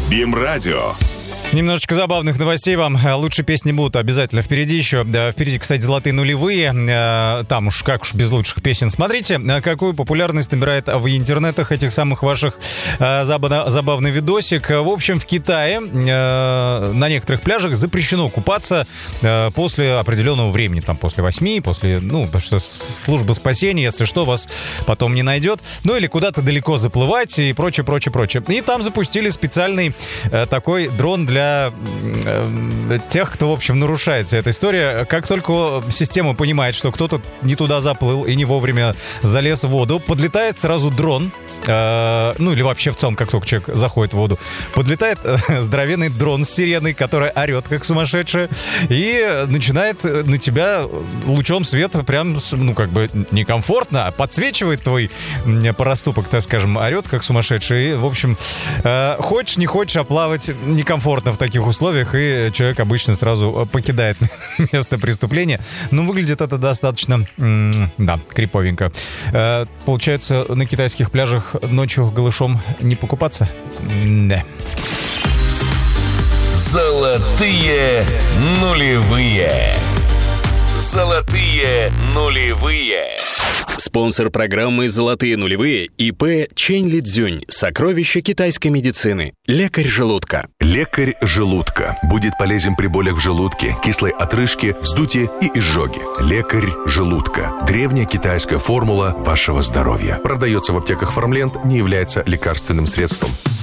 БИМ-радио. Немножечко забавных новостей вам. Лучшие песни будут обязательно впереди еще. Впереди, кстати, золотые нулевые. Там уж как уж без лучших песен. Смотрите, какую популярность набирает в интернетах этих самых ваших забавный видосик. В общем, в Китае на некоторых пляжах запрещено купаться после определенного времени. Там после 8, потому что служба спасения, если что, вас потом не найдет. Ну или куда-то далеко заплывать и прочее. И там запустили специальный такой дрон для тех, кто, в общем, нарушает вся эта история. Как только система понимает, что кто-то не туда заплыл и не вовремя залез в воду, подлетает сразу дрон, или вообще в целом, как только человек заходит в воду, подлетает здоровенный дрон с сиреной, которая орет как сумасшедшая, и начинает на тебя лучом света прям, некомфортно, а подсвечивает твой проступок, так скажем, орет как сумасшедший. И, в общем, хочешь, не хочешь, а плавать некомфортно в таких условиях, и человек обычно сразу покидает место преступления. Но выглядит это достаточно, криповенько. Получается, на китайских пляжах ночью голышом не покупаться? Да. Золотые нулевые. Золотые нулевые. Спонсор программы «Золотые нулевые» ИП Чэнь Лидзюнь. Сокровища китайской медицины. Лекарь желудка. Лекарь желудка. Будет полезен при болях в желудке, кислой отрыжке, вздутии и изжоге. Лекарь желудка. Древняя китайская формула вашего здоровья. Продается в аптеках Фармленд, не является лекарственным средством.